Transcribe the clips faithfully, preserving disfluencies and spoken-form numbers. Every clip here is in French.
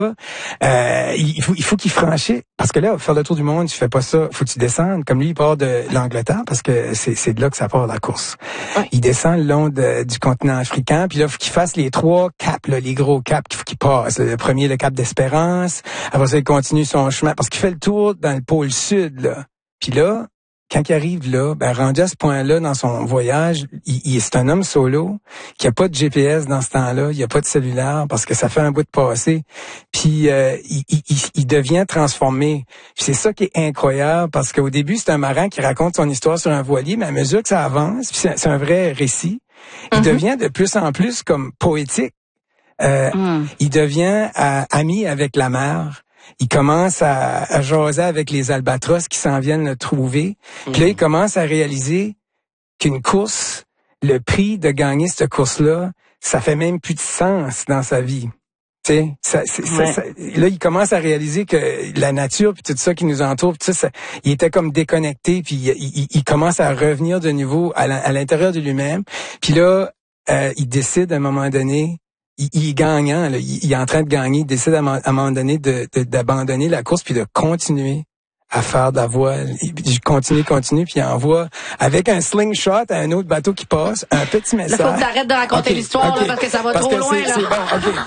Euh, il faut, il faut qu'il franchisse, parce que là, faire le tour du monde, tu fais pas ça, faut que tu descendes. Comme lui, il part de l'Angleterre, parce que c'est, c'est de là que ça part la course. Ouais. Il descend le long de, du continent africain, puis là, faut qu'il fasse les trois caps, là, les gros caps qu'il faut qu'il passe. Le premier, le cap d'Espérance. Après ça, il continue son chemin, parce qu'il fait le tour dans le pôle sud, là. Puis là, quand il arrive là, ben rendu à ce point-là dans son voyage, il, il c'est un homme solo qui a pas de G P S dans ce temps-là, il a pas de cellulaire parce que ça fait un bout de passé. Puis euh, il, il, il devient transformé. Puis c'est ça qui est incroyable parce qu'au début c'est un marin qui raconte son histoire sur un voilier, mais à mesure que ça avance, puis c'est, c'est un vrai récit, il mm-hmm. devient de plus en plus comme poétique. Euh, mm. Il devient euh, ami avec la mer. Il commence à, à jaser avec les albatros qui s'en viennent le trouver. Mmh. Puis là, il commence à réaliser qu'une course, le prix de gagner cette course-là, ça fait même plus de sens dans sa vie. Tu sais, ça, c'est, ouais. ça, ça, là, il commence à réaliser que la nature puis tout ça qui nous entoure, tout ça, ça, il était comme déconnecté, puis il, il, il commence à revenir de nouveau à, la, à l'intérieur de lui-même. Puis là, euh, il décide à un moment donné. Il, il est gagnant, là. Il, il est en train de gagner. Il décide à, à un moment donné de, de, d'abandonner la course puis de continuer à faire de la voile. Il continue, continue, puis il envoie avec un slingshot à un autre bateau qui passe un petit message. Il faut que tu arrêtes de raconter okay, l'histoire okay. là, parce que ça va parce trop que loin. C'est, là. c'est bon, okay.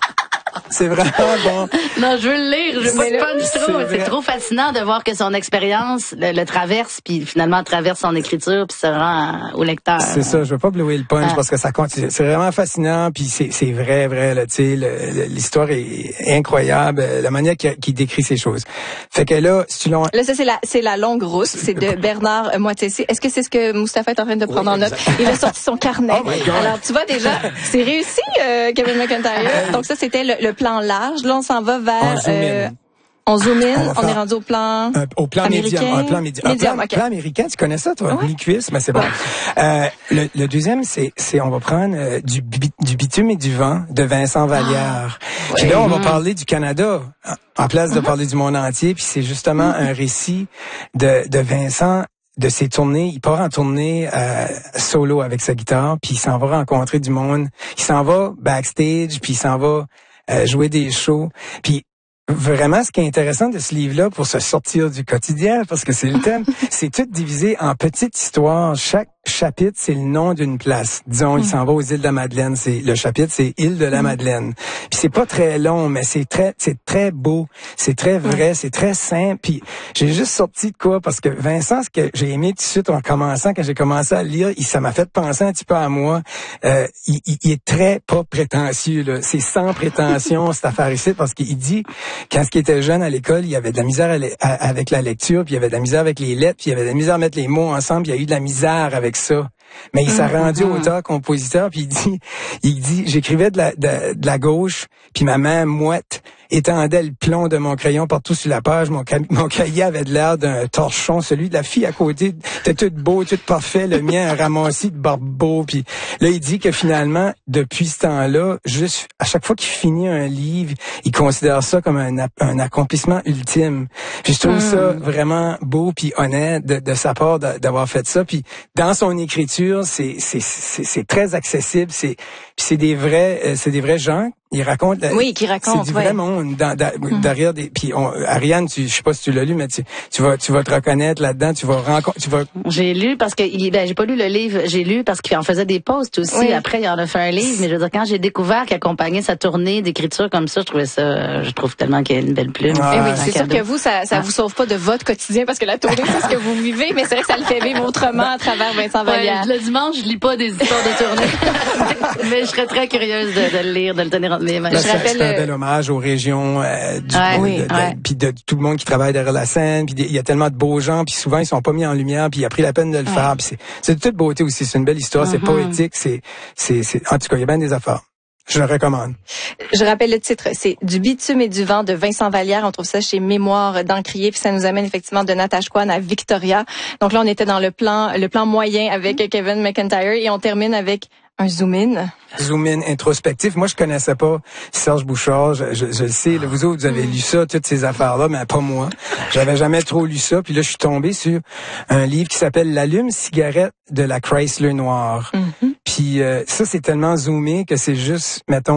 C'est vraiment bon. Non, je veux le lire. Je veux pas de punch trop. C'est, c'est trop fascinant de voir que son expérience le, le traverse, puis finalement traverse son écriture, puis se rend au lecteur. C'est ça. Je veux pas blouer le punch ah. parce que ça continue. C'est vraiment fascinant, puis c'est, c'est vrai, vrai. Là, tu sais, le, le, l'histoire est incroyable. La manière qu'il, qu'il décrit ces choses. Fait que là, si tu l'as. Là, ça c'est la, c'est la longue route. C'est de Bernard Moitessier. Est-ce que c'est ce que Mustapha est en train de prendre oui, en note? Il a sorti son carnet. Oh alors, tu vois déjà, c'est réussi, euh, Kevin McIntyre. Donc ça, c'était le, le plan large. Là, on s'en va vers... Euh, on zoom in, on, on est rendu au plan un, au plan américain. médium, un plan médium. Un plan, okay. plan américain, tu connais ça, toi? Oui. Cuisse, mais c'est bon. Euh, le, le deuxième, c'est, c'est, on va prendre euh, du, du bitume et du vent de Vincent Vallière. Ah, puis oui. là, on va parler du Canada en place de mm-hmm. parler du monde entier. Puis c'est justement mm-hmm. un récit de, de Vincent, de ses tournées. Il part en tournée euh, solo avec sa guitare, puis il s'en va rencontrer du monde. Il s'en va backstage, puis il s'en va euh, jouer des shows. Puis vraiment, ce qui est intéressant de ce livre-là, pour se sortir du quotidien, parce que c'est le thème, c'est tout divisé en petites histoires. Chaque chapitre, c'est le nom d'une place. Disons, mm. il s'en va aux îles de la Madeleine. C'est le chapitre, c'est île de la mm. Madeleine. Puis c'est pas très long, mais c'est très, c'est très beau, c'est très vrai, mm. c'est très simple. Puis j'ai juste sorti de quoi, parce que Vincent, ce que j'ai aimé tout de suite en commençant, quand j'ai commencé à le lire, il, ça m'a fait penser un petit peu à moi. Euh, il, il, il est très pas prétentieux, là. C'est sans prétention cette affaire ici, parce qu'il dit quand il était jeune à l'école, il y avait de la misère à à, avec la lecture, puis il y avait de la misère avec les lettres, puis il y avait de la misère à mettre les mots ensemble, puis il y a eu de la misère avec ça. Mais il s'est mmh, rendu mmh. auteur, compositeur, puis il dit, il dit, j'écrivais de la, de, de la gauche, puis ma main moite étendait le plomb de mon crayon partout sur la page. Mon, mon cahier avait de l'air d'un torchon. Celui de la fille à côté était tout beau, tout parfait. Le mien, un ramassis de barbeau. Puis là, il dit que finalement, depuis ce temps-là, juste à chaque fois qu'il finit un livre, il considère ça comme un, un accomplissement ultime. Puis je trouve mmh. ça vraiment beau puis honnête de, de sa part d'avoir fait ça. Puis dans son écriture, c'est c'est c'est, c'est très accessible. C'est puis c'est des vrais, c'est des vrais gens. Il raconte. Oui, qui raconte. C'est du ouais. vrai monde dans, dans, mm. derrière des. Puis on, Ariane, tu, je sais pas si tu l'as lu, mais tu, tu vas, tu vas te reconnaître là-dedans. Tu vas rencontrer. Tu vas. J'ai lu parce que il, ben j'ai pas lu le livre. J'ai lu parce qu'il en faisait des posts aussi. Oui. Après, il en a fait un livre. Mais je veux dire, quand j'ai découvert qu'il accompagnait sa tournée d'écriture comme ça, je trouvais ça. Je trouve tellement qu'il y a une belle plume. Ah. Et oui, c'est sûr cadeau. Que vous, ça, ça ah. vous sauve pas de votre quotidien parce que la tournée, c'est ce que vous vivez. Mais c'est vrai que ça le fait vivre autrement à travers Vincent Vallière. Ouais, le dimanche, je lis pas des histoires de tournée, mais je serais très curieuse de, de le lire, de le tenir entre mes mains. Je rappelle. C'est un bel hommage aux régions, euh, du, ouais, de, oui, de, ouais. puis de tout le monde qui travaille derrière la scène, puis il y a tellement de beaux gens, puis souvent ils sont pas mis en lumière, puis il a pris la peine de le ouais. faire, puis c'est, c'est de toute beauté aussi, c'est une belle histoire, mm-hmm. c'est poétique, c'est, c'est, c'est, en tout cas, il y a bien des affaires. Je le recommande. Je rappelle le titre, c'est Du bitume et du vent de Vincent Vallière. On trouve ça chez Mémoire d'Encrier, puis ça nous amène effectivement de Natashquan à Victoria. Donc là, on était dans le plan, le plan moyen avec mm-hmm. Kevin McIntyre et on termine avec un zoom-in. Zoom-in introspectif. Moi, je connaissais pas Serge Bouchard. Je, je, je le sais. Là, vous autres, vous avez lu ça, toutes ces affaires-là, mais pas moi. J'avais jamais trop lu ça. Puis là, je suis tombé sur un livre qui s'appelle L'allume-cigarette de la Chrysler noire. Mm-hmm. Puis euh, ça, c'est tellement zoomé que c'est juste, mettons,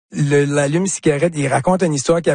le, l'allume-cigarette, il raconte une histoire qu'il